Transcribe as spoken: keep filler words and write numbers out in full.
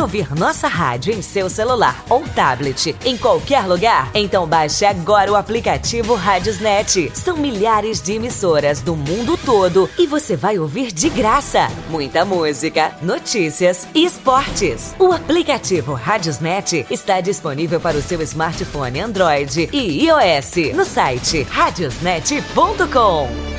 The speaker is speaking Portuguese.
ouvir nossa rádio em seu celular ou tablet, em qualquer lugar? Então baixe agora o aplicativo Radiosnet. São milhares de emissoras do mundo todo e você vai ouvir de graça muita música, notícias e esportes. O aplicativo Radiosnet está disponível para o seu smartphone Android e iOS no site radiosnet ponto com.